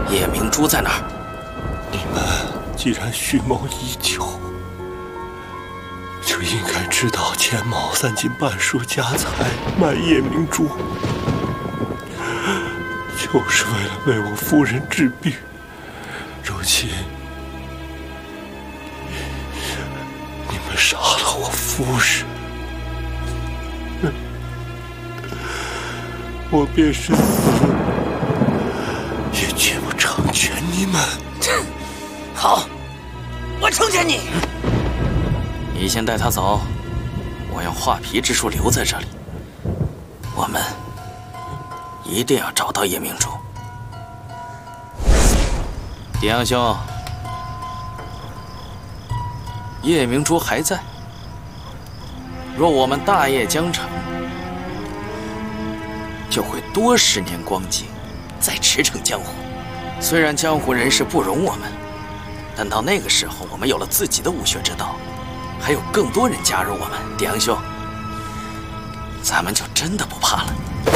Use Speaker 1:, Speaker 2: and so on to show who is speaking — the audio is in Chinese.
Speaker 1: 叶明珠在哪儿？
Speaker 2: 你们既然蓄谋已久，就应该知道钱某3斤半数家财卖叶明珠，就是为了为我夫人治病。如今你们杀了我夫人，我便是死，也绝不成全你们。
Speaker 1: 好，我成全你。你先带他走，我用画皮之术留在这里。我们一定要找到叶明珠。狄阳兄，叶明珠还在。若我们大业将成，就会多10年光景，再驰骋江湖。虽然江湖人士不容我们，但到那个时候，我们有了自己的武学之道，还有更多人加入我们。狄阳兄，咱们就真的不怕了。